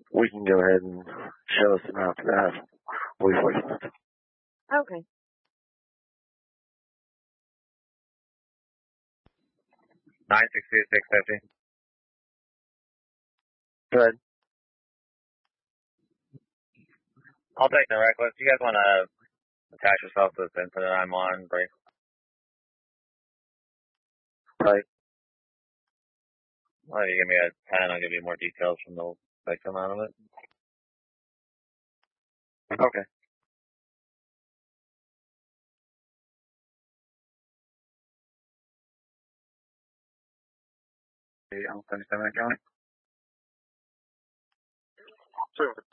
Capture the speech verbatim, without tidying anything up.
we can go ahead and show us the map of that replacement. Okay. nine six two, six fifty. Good. I'll take the reckless. You guys want to attach yourself to this incident I'm on, break? Right. Well, you give me a ten, I'll give you more details from the victim out of it. Okay. I'll finish that, County. Sure.